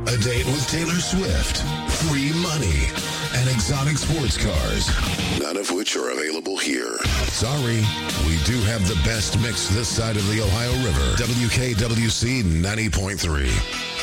a date with Taylor Swift, free money, and exotic sports cars. None of which are available here. Sorry, we do have the best mix this side of the Ohio River. WKWC 90.3.